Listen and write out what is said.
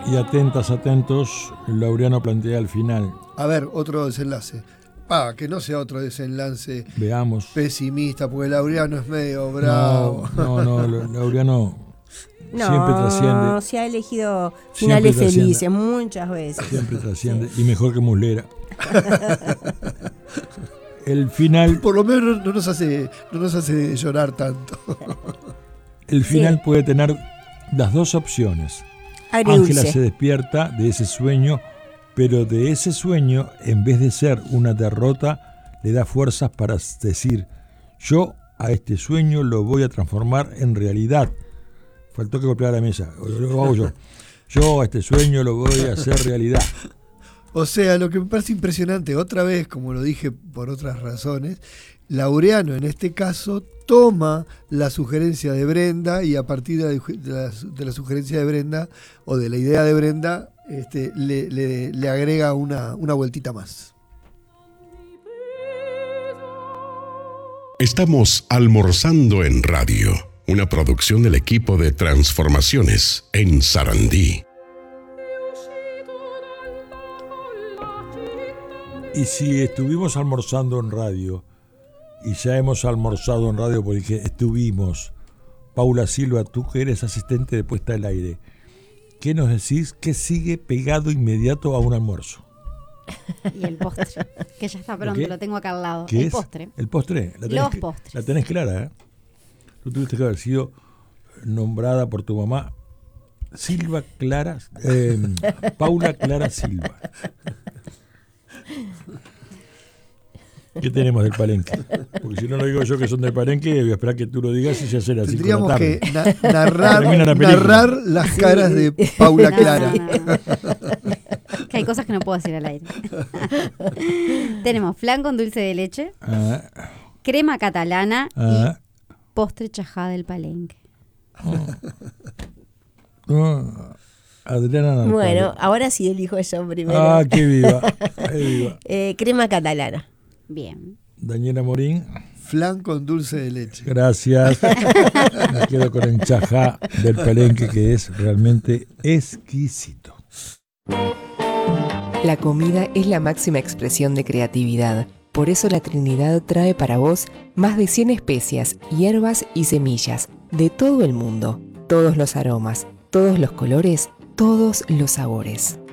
Y atentas, atentos, Laureano plantea al final. A ver, otro desenlace. Que no sea otro desenlace Veamos. Pesimista, porque Laureano es medio bravo. No, Laureano siempre trasciende. Se ha elegido finales felices muchas veces. Siempre trasciende, sí. Y mejor que Muslera. El final. Por lo menos no nos hace llorar tanto. El final puede tener las dos opciones. Agridulce. Ángela se despierta de ese sueño, pero de ese sueño, en vez de ser una derrota, le da fuerzas para decir: yo a este sueño lo voy a transformar en realidad. Faltó que golpeara la mesa, lo hago yo. Yo a este sueño lo voy a hacer realidad. O sea, lo que me parece impresionante, otra vez, como lo dije por otras razones, Laureano en este caso toma la sugerencia de Brenda y a partir de la sugerencia de Brenda o de la idea de Brenda le agrega una vueltita más. Estamos almorzando en radio, una producción del equipo de Transformaciones en Sarandí. Y si estuvimos almorzando en radio, y ya hemos almorzado en radio porque estuvimos, Paula Silva, tú que eres asistente de puesta al aire, ¿qué nos decís? ¿Qué sigue pegado inmediato a un almuerzo? Y el postre, que ya está pronto, lo tengo acá al lado. ¿Qué el es? Postre. El postre. Los postres. La tenés clara, ¿eh? Tú tuviste que haber sido nombrada por tu mamá Paula Clara Silva. ¿Qué tenemos del Palenque? Porque si no lo digo yo que son del Palenque, voy a esperar que tú lo digas y ya será así. Tendríamos que narrar las caras de Paula Clara. No. Que hay cosas que no puedo decir al aire. Tenemos flan con dulce de leche, crema catalana y postre chajá del Palenque. Adriana Narpalo. Bueno, ahora sí elijo yo primero. Qué viva. Crema catalana. Bien. Daniela Morín. Flan con dulce de leche. Gracias. Me quedo con el chajá del Palenque, que es realmente exquisito. La comida es la máxima expresión de creatividad. Por eso la Trinidad trae para vos más de 100 especias, hierbas y semillas de todo el mundo. Todos los aromas, todos los colores, todos los sabores.